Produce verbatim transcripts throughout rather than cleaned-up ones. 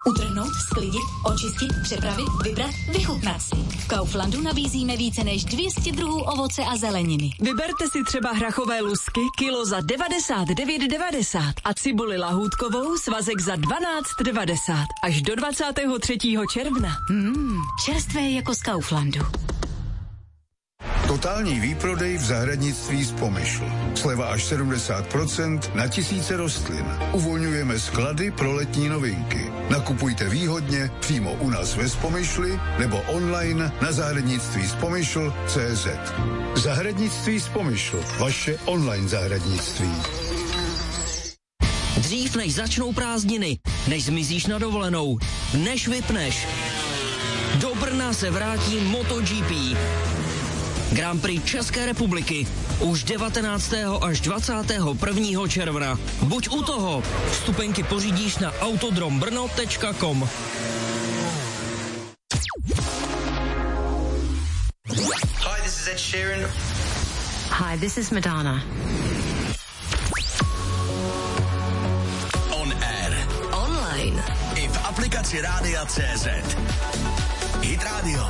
Utrhnout, sklidit, očistit, přepravit, vybrat, vychutnat si. V Kauflandu nabízíme více než dvě stě druhů ovoce a zeleniny. Vyberte si třeba hrachové lusky, kilo za devadesát devět devadesát a cibuli lahůdkovou svazek za dvanáct devadesát až do dvacátého třetího června. Mmm, čerstvé jako z Kauflandu. Totální výprodej v zahradnictví z Pomyšl. Sleva až sedmdesát procent na tisíce rostlin. Uvolňujeme sklady pro letní novinky. Nakupujte výhodně přímo u nás ve Spomyšli nebo online na zahradnictví z Pomyšl tečka cé zet. Zahradnictví z Pomyšl. Vaše online zahradnictví. Dřív než začnou prázdniny, než zmizíš na dovolenou, než vypneš. Do Brna se vrátí MotoGP. Grand Prix České republiky už devatenáctého až dvacátého prvního června. Buď u toho. Vstupenky pořídíš na autodrombrno tečka com. Hi, this is Ed Sheeran. Hi, this is Madonna. On air. Online. I v aplikaci Rádia C Z. Hit Radio.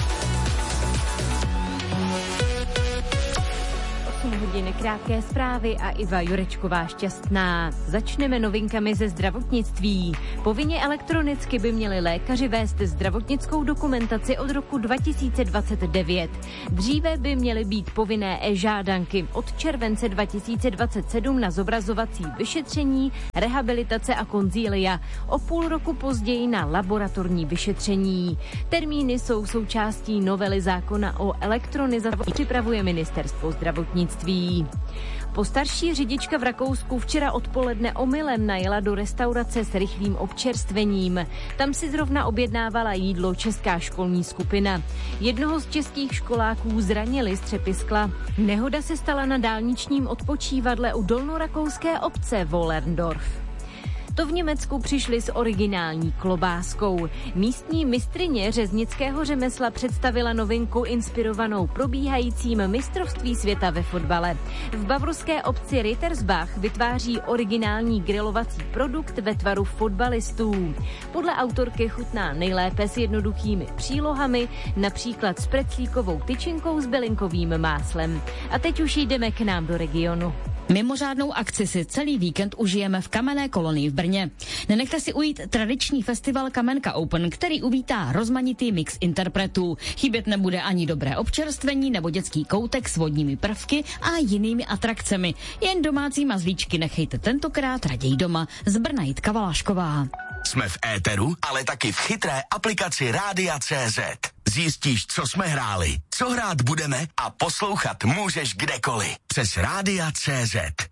Hodiny krátké zprávy a Iva Jurečková šťastná. Začneme novinkami ze zdravotnictví. Povinně elektronicky by měli lékaři vést zdravotnickou dokumentaci od roku dva tisíce dvacet devět. Dříve by měly být povinné e-žádanky od července dva tisíce dvacet sedm na zobrazovací vyšetření, rehabilitace a konzília. O půl roku později na laboratorní vyšetření. Termíny jsou součástí novely zákona o elektronizaci. Připravuje ministerstvo zdravotnictví. Postarší řidička v Rakousku včera odpoledne omylem najela do restaurace s rychlým občerstvením. Tam si zrovna objednávala jídlo česká školní skupina. Jednoho z českých školáků zranili střepy skla. Nehoda se stala na dálničním odpočívadle u dolnorakouské obce Wohlerndorf. To v Německu přišli s originální klobáskou. Místní mistryně řeznického řemesla představila novinku inspirovanou probíhajícím mistrovství světa ve fotbale. V bavorské obci Rittersbach vytváří originální grilovací produkt ve tvaru fotbalistů. Podle autorky chutná nejlépe s jednoduchými přílohami, například s preclíkovou tyčinkou s bylinkovým máslem. A teď už jdeme k nám do regionu. Mimořádnou akci si celý víkend užijeme v Kamenné kolonii v Brně. Nenechte si ujít tradiční festival Kamenka Open, který uvítá rozmanitý mix interpretů. Chybět nebude ani dobré občerstvení nebo dětský koutek s vodními prvky a jinými atrakcemi. Jen domácí mazlíčky nechejte tentokrát raději doma. Z Brna Jitka Valášková. Jsme v éteru, ale taky v chytré aplikaci Rádia tečka cé zet. Zjistíš, co jsme hráli, co hrát budeme a poslouchat můžeš kdekoliv. Přes Rádia tečka cé zet.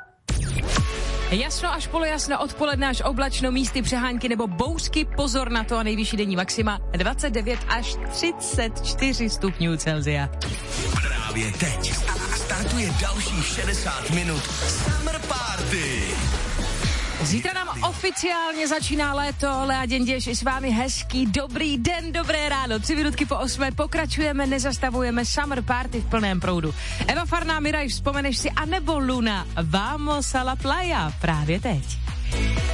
Jasno až polojasno, odpoledne až oblačno, místy přehánky nebo bouřky, pozor na to a nejvyšší denní maxima dvacet devět až třicet čtyři stupňů Celsia. Právě teď startuje dalších šedesát minut Summer Party. Zítra nám oficiálně začíná léto, Lea Děnděš i s vámi hezký, dobrý den, dobré ráno, tři minutky po osmé, pokračujeme, nezastavujeme Summer Party v plném proudu. Eva Farná, Miraj, vzpomeneš si, anebo Luna, Vamos a la playa, právě teď.